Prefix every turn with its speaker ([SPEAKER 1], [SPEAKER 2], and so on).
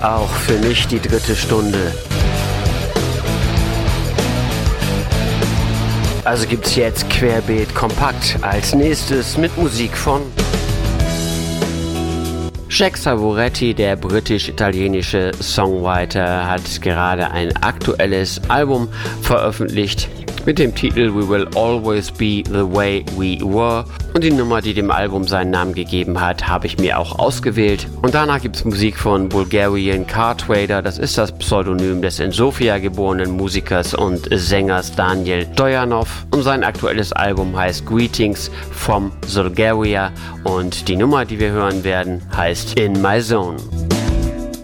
[SPEAKER 1] auch für mich die dritte Stunde. Also gibt's jetzt Querbeet kompakt als nächstes mit Musik von Jack Savoretti, der britisch-italienische Songwriter, hat gerade ein aktuelles Album veröffentlicht mit dem Titel We Will Always Be The Way We Were. Und die Nummer, die dem Album seinen Namen gegeben hat, habe ich mir auch ausgewählt. Und danach gibt es Musik von Bulgarian Car Trader. Das ist das Pseudonym des in Sofia geborenen Musikers und Sängers Daniel Stoyanov. Und sein aktuelles Album heißt Greetings from Bulgaria. Und die Nummer, die wir hören werden, heißt In My Zone.